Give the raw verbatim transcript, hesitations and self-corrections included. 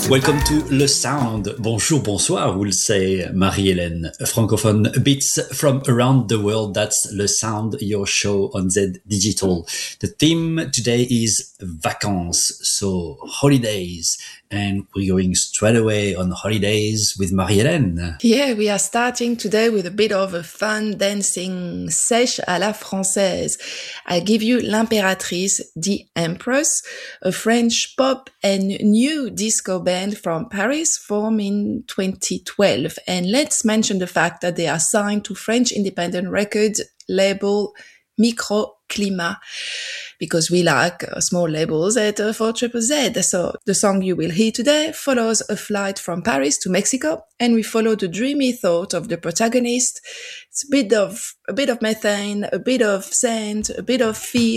Welcome to Le Sound. Bonjour, bonsoir, will say Marie-Hélène. Francophone beats from around the world. That's Le Sound, your show on Z Digital. The theme today is vacances, so holidays. And we're going straight away on holidays with Marie-Hélène. Yeah, we are starting today with a bit of a fun dancing sèche à la française. I give you L'Impératrice, The Empress, a French pop and new disco band from Paris formed in twenty twelve. And let's mention the fact that they are signed to French independent record label Microclimat, because we like uh, small labels at uh, four Z Z Z. So the song you will hear today follows a flight from Paris to Mexico, and we follow the dreamy thought of the protagonist. It's a bit of a bit of methane, a bit of sand, a bit of fear,